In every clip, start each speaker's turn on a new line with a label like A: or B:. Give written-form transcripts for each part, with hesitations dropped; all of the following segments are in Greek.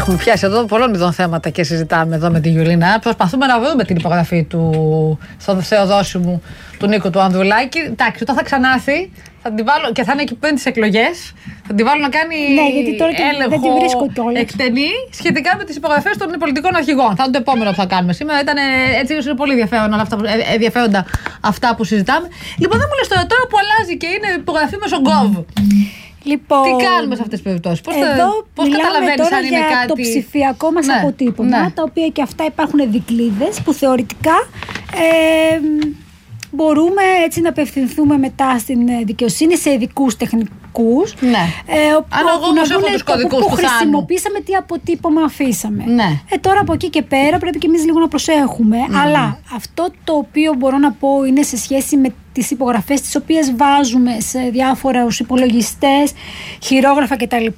A: Έχουμε πιάσει εδώ πολλών ειδών θέματα και συζητάμε εδώ με τη Γιουλίνα. Προσπαθούμε να βρούμε την υπογραφή του στο Θεοδόσιμου του Νίκου του Ανδρουλάκη. Εντάξει, όταν θα ξανάρθει θα την βάλω και θα είναι εκεί πριν τις εκλογές. Θα την βάλω να κάνει έλεγχο εκτενή σχετικά με τις υπογραφές των πολιτικών αρχηγών. Θα είναι το επόμενο που θα κάνουμε σήμερα. Ήταν έτσι, είναι πολύ ενδιαφέροντα αυτά που συζητάμε. Λοιπόν, δεν μου λες τώρα που αλλάζει και είναι υπογραφή μέσω Gov.
B: Λοιπόν,
A: τι κάνουμε σε αυτές τις περιπτώσεις,
B: πώς καταλαβαίνεις αν είναι κάτι. Το ψηφιακό μας αποτύπωμα, τα οποία και αυτά υπάρχουν δικλείδες που θεωρητικά μπορούμε έτσι να απευθυνθούμε μετά στην δικαιοσύνη σε ειδικούς τεχνικούς.
A: Ναι. Αν εγώ όμως έχω τους κωδικούς
B: που χρησιμοποίησαμε, τι αποτύπωμα αφήσαμε.
A: Ναι.
B: Τώρα από εκεί και πέρα πρέπει και εμείς λίγο να προσέχουμε. Αλλά αυτό το οποίο μπορώ να πω είναι σε σχέση με τις υπογραφές τις οποίες βάζουμε σε διάφορους υπολογιστές, χειρόγραφα κτλ.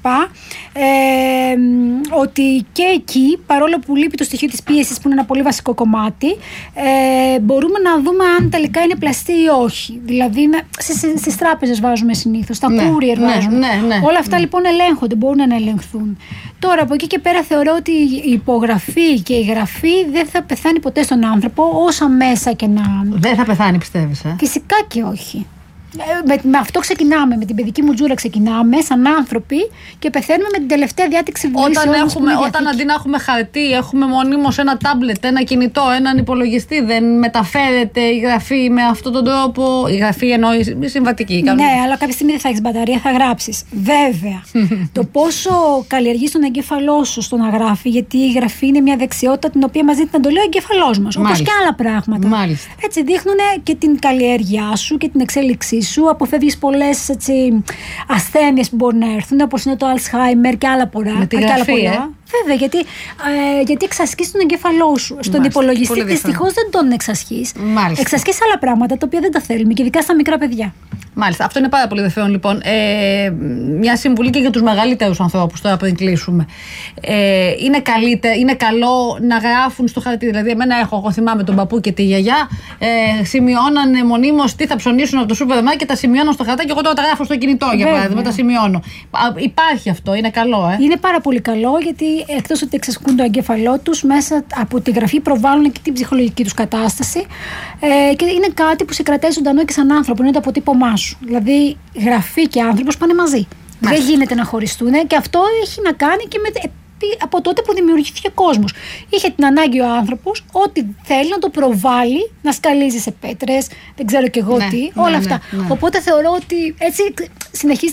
B: Ότι και εκεί, παρόλο που λείπει το στοιχείο της πίεσης που είναι ένα πολύ βασικό κομμάτι, μπορούμε να δούμε αν τελικά είναι πλαστή ή όχι. Δηλαδή στις τράπεζες βάζουμε συνήθως, στα courier βάζουμε. Όλα αυτά λοιπόν ελέγχονται, μπορούν να ελεγχθούν. Τώρα από εκεί και πέρα θεωρώ ότι η υπογραφή και η γραφή δεν θα πεθάνει ποτέ στον άνθρωπο, όσα μέσα και να...
A: Δεν θα πεθάνει, πιστεύεις?
B: Φυσικά και όχι. Με αυτό ξεκινάμε, με την παιδική μου τζούρα ξεκινάμε σαν άνθρωποι και πεθαίνουμε με την τελευταία διάταξη βουλής.
A: Όταν αντί να έχουμε χαρτί, έχουμε μονίμως ένα τάμπλετ, ένα κινητό, έναν υπολογιστή, δεν μεταφέρεται η γραφή με αυτόν τον τρόπο? Η γραφή εννοεί συμβατική.
B: Ναι, αλλά κάποια στιγμή δεν θα έχεις μπαταρία, θα γράψεις. Βέβαια, το πόσο καλλιεργείς τον εγκέφαλό σου στο να γράφει, γιατί η γραφή είναι μια δεξιότητα την οποία μας δίνει την εντολή ο εγκέφαλός μας, όπως και άλλα πράγματα.
A: Μάλιστα.
B: Έτσι δείχνουν και την καλλιέργειά σου και την εξέλιξή σου, αποφεύγεις πολλές ασθένειες που μπορούν να έρθουν, όπως είναι το Alzheimer και άλλα πολλά.
A: Με τη γραφή,
B: Βέβαια, γιατί εξασκείς τον εγκέφαλό σου. Στον υπολογιστή δυστυχώς δεν τον εξασκείς. Εξασκείς άλλα πράγματα τα οποία δεν τα θέλουμε, και ειδικά στα μικρά παιδιά.
A: Μάλιστα. Αυτό είναι πάρα πολύ ενδιαφέρον, λοιπόν. Μια συμβουλή και για τους μεγαλύτερους ανθρώπους, τώρα πριν κλείσουμε. Είναι καλό να γράφουν στο χαρτί. Δηλαδή, εγώ θυμάμαι τον παππού και τη γιαγιά, σημειώνανε μονίμως τι θα ψωνίσουν από το σούπερ μάρκετ και τα σημειώνω στο χαρτί, και εγώ τώρα τα γράφω στο κινητό, για παράδειγμα, τα σημειώνω. Υπάρχει αυτό, είναι καλό,
B: Είναι πάρα πολύ καλό, γιατί εκτός ότι εξασκούν το εγκέφαλό τους, μέσα από τη γραφή προβάλλουν και την ψυχολογική τους κατάσταση. Και είναι κάτι που σε κρατάει ζωντανό και σαν άνθρωπο, είναι το αποτύπωμά σου. Δηλαδή, γραφή και άνθρωπος πάνε μαζί. Δεν γίνεται να χωριστούν, και αυτό έχει να κάνει και με. Από τότε που δημιουργήθηκε κόσμος. Είχε την ανάγκη ο άνθρωπος ό,τι θέλει να το προβάλλει, να σκαλίζει σε πέτρες, δεν ξέρω κι εγώ τι, όλα αυτά. Οπότε θεωρώ ότι έτσι συνεχίζει